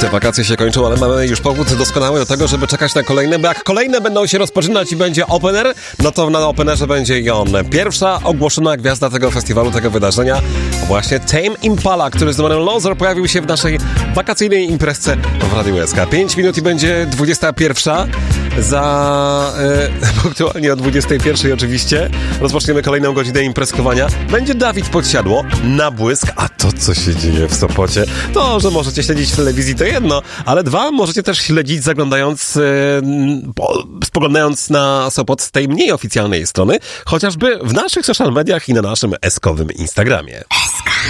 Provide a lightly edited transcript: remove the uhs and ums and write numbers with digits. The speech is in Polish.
Te wakacje się kończą, ale mamy już powód doskonały do tego, żeby czekać na kolejne, bo jak kolejne będą się rozpoczynać i będzie opener, no to na openerze będzie i on. Pierwsza ogłoszona gwiazda tego festiwalu, tego wydarzenia, właśnie Tame Impala, który z numerem Loser pojawił się w naszej wakacyjnej imprezce w Radiu SK. 5 minut i będzie 21. Punktualnie o 21 oczywiście rozpoczniemy kolejną godzinę imprezkowania. Będzie Dawid Podsiadło, Na Błysk, a to co się dzieje w Sopocie, to, że możecie śledzić w telewizji to jedno, ale dwa, możecie też śledzić spoglądając na Sopot z tej mniej oficjalnej strony, chociażby w naszych social mediach i na naszym eskowym Instagramie.